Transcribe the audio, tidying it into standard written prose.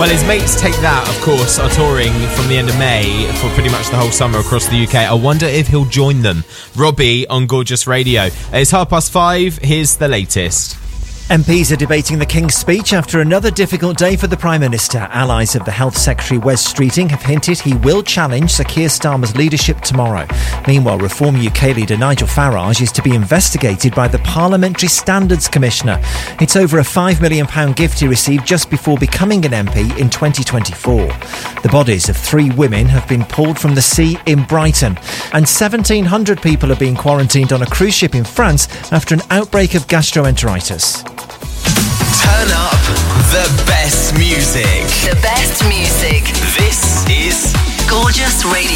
Well, his mates Take That, of course, are touring from the end of May for pretty much the whole summer across the UK. I wonder if he'll join them. Robbie on Gorgeous Radio. It's 5:30. Here's the latest. MPs are debating the King's speech after another difficult day for the Prime Minister. Allies of the Health Secretary Wes Streeting have hinted he will challenge Sir Keir Starmer's leadership tomorrow. Meanwhile, Reform UK leader Nigel Farage is to be investigated by the Parliamentary Standards Commissioner. It's over a £5 million gift he received just before becoming an MP in 2024. The bodies of 3 women have been pulled from the sea in Brighton. And 1,700 people are being quarantined on a cruise ship in France after an outbreak of gastroenteritis. Turn up the best music. The best music. This is Gorgeous Radio.